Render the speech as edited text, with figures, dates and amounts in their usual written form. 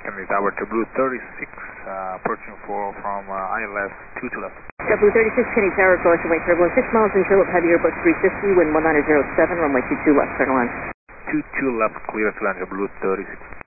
Kennedy Tower to Blue 36, approaching from ILS 22 left. Blue 36, Kennedy Tower, going to runway 6 miles in Philip, heavy Airbus 350, wind 1907, runway 22 left, turn on. 22 left, clear to land, Blue 36.